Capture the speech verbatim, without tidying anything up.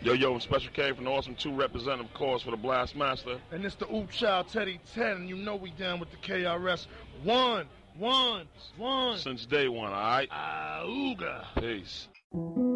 Yo, yo, Special K from the Awesome two representative cause for the Blastmaster. And it's the Oop Child Teddy ten, and you know we down with the K R S. One, one, one. Since day one, all right? Auga. Peace.